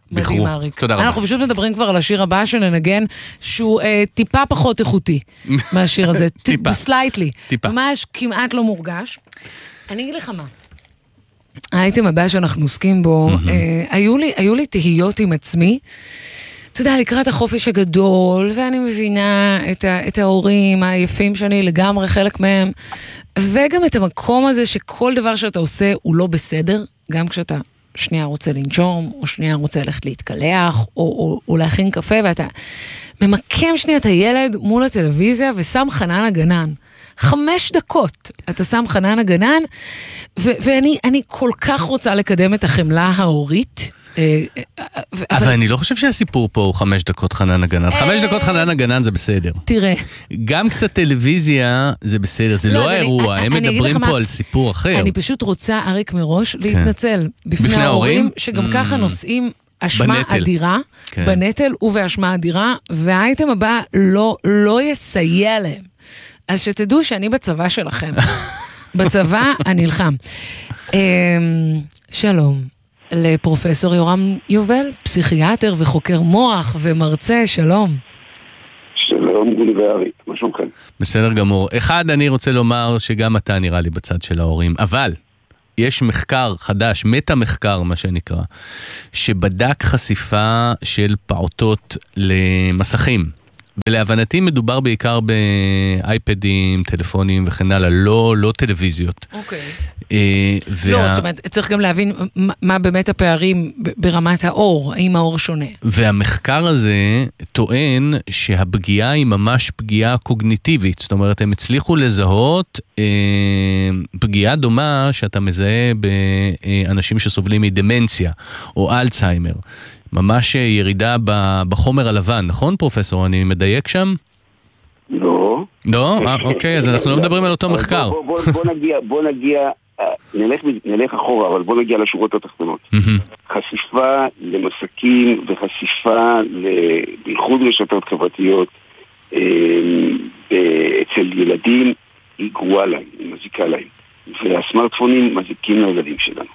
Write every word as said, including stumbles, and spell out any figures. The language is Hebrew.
מדהים, אריק. תודה רבה. אנחנו פשוט מדברים כבר על השיר הבא שננגן, שהוא אה, טיפה פחות איכותי מהשיר הזה. טיפה. סלייטלי. טיפה. ממש כמעט לא מורגש. אני אגיד לך מה. האייטם הבא שאנחנו עוסקים בו, אה, היו לי, היו לי תהיות עם עצמי, אתה יודע, לקראת החופש הגדול, ואני מבינה את, ה, את ההורים העייפים שאני לגמרי חלק מהם, וגם את המקום הזה שכל דבר שאתה עושה הוא לא בסדר, גם כשאתה שנייה רוצה לנשום, או שנייה רוצה ללכת להתקלח, או, או, או להכין קפה, ואתה ממקם שנייה את הילד מול הטלוויזיה, ושם חנן הגנן. חמש דקות אתה שם חנן הגנן, ו- ואני אני כל כך רוצה לקדם את החמלה ההורית, אבל אני לא חושב שהסיפור פה הוא חמש דקות חנן הגנן. חמש דקות חנן הגנן זה בסדר. תראה. גם קצת טלוויזיה זה בסדר, זה לא האירוע, הם מדברים פה על סיפור אחר. אני פשוט רוצה, אריק מראש, להתנצל בפני ההורים, שגם ככה נושאים אשמה אדירה, בנטל ובאשמה אדירה, והאייטם הבא לא יסייע להם. אז שתדעו שאני בצבא שלכם. בצבא הנלחם. שלום. לפרופסור יורם יובל, פסיכיאטר וחוקר מוח ומרצה, שלום. שלום גולי וארי, מה שלומכם? בסדר גמור. אחד, אני רוצה לומר שגם אתה נראה לי בצד של ההורים, אבל יש מחקר חדש, מטה מחקר מה שנקרא, שבדק חשיפה של פעוטות למסכים. ולהבנתי מדובר בעיקר באייפדים, טלפונים וכן הלאה, לא, לא טלוויזיות. אוקיי. וה... לא, זאת אומרת, צריך גם להבין מה, מה באמת הפערים ברמת האור, האם האור שונה. והמחקר הזה טוען שהפגיעה היא ממש פגיעה קוגניטיבית, זאת אומרת, הם הצליחו לזהות אה, פגיעה דומה שאתה מזהה באנשים שסובלים מדמנציה או אלצהיימר. ממש ירידה בחומר הלבן, נכון פרופסור? אני מדייק שם? לא. לא? אה, אוקיי, אז אנחנו לא מדברים על אותו מחקר. בוא, בוא, בוא נגיע, בוא נגיע, נלך, נלך אחורה, אבל בוא נגיע לשורות התחתונות. חשיפה למסכים וחשיפה בייחוד רשתות חברתיות אצל ילדים היא גרועה להם, היא מזיקה להם. והסמארטפונים מזיקים לילדים שלנו.